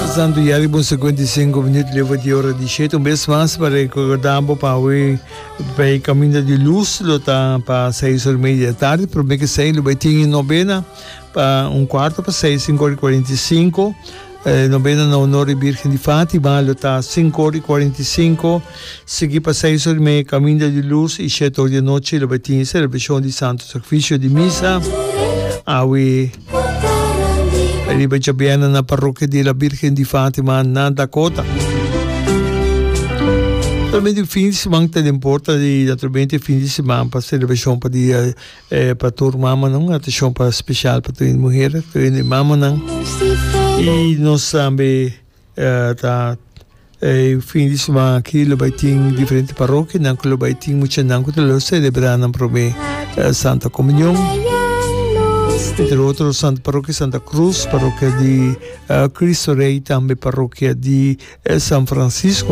Passando ieri con 55 minuti levo di ora di scelta un bel mas per ricordare per il cammino di luz lo sta per 6:30 da tardi per me che sei lo bettini in novena per un quarto per 6 5:45 novena na onore Virgen di Fatima lo sta 5:45 segui per 6:30 cammino di luz e 7 ore di notte lo bettini celebrazione di Santo Sacrificio di Misa Riba Biana na parrocchia della Virgen di Fatima na Dakota. Naturalmente il fine di settimana importa di naturalmente il fine di settimana per celebrazione per tur mamma non attenzione per speciale per tu mujer per mamma non e nos ambe il fine di settimana che lo baiting differenti parrocchie nan lo baiting mucha nan ko lo celebrano per me Santa Comunione. Entre outros, Santa Parroquia Santa Cruz, Parroquia di Cristo Rei, também Parroquia di San Francisco.